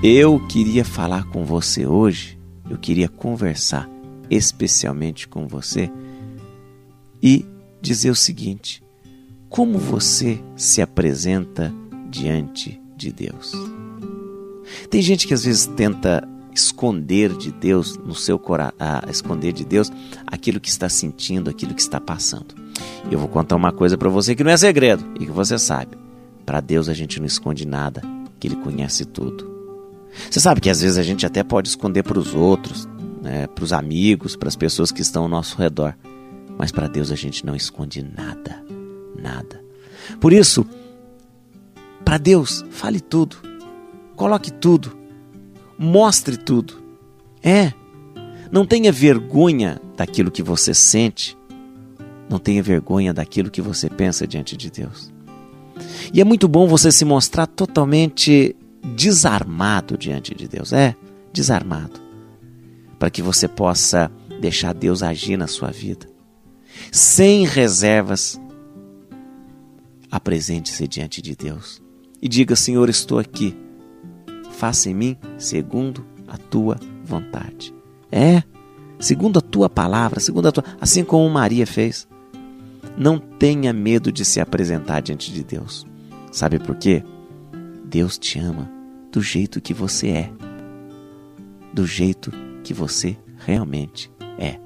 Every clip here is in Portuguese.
Eu queria falar com você hoje, eu queria conversar especialmente com você e dizer o seguinte: como você se apresenta diante de Deus? Tem gente que às vezes tenta esconder de Deus no seu coração, esconder de Deus aquilo que está sentindo, aquilo que está passando. Eu vou contar uma coisa para você que não é segredo e que você sabe. Para Deus a gente não esconde nada, que Ele conhece tudo. Você sabe que às vezes a gente até pode esconder para os outros, né, para os amigos, para as pessoas que estão ao nosso redor. Mas para Deus a gente não esconde nada, nada. Por isso, para Deus, fale tudo, coloque tudo, mostre tudo. Não tenha vergonha daquilo que você sente, não tenha vergonha daquilo que você pensa diante de Deus. E é muito bom você se mostrar totalmente desarmado diante de Deus, desarmado, para que você possa deixar Deus agir na sua vida. Sem reservas, apresente-se diante de Deus e diga: Senhor, estou aqui, faça em mim segundo a tua vontade. Segundo a tua palavra, assim como Maria fez. Não tenha medo de se apresentar diante de Deus. Sabe por quê? Deus te ama do jeito que você é, do jeito que você realmente é.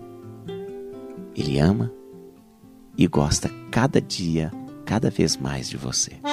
Ele ama e gosta cada dia, cada vez mais de você.